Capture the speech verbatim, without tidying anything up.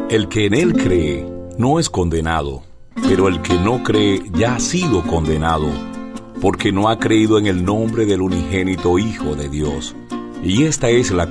El que en él cree no es condenado, pero el que no cree ya ha sido condenado, porque no ha creído en el nombre del unigénito Hijo de Dios. Y esta es la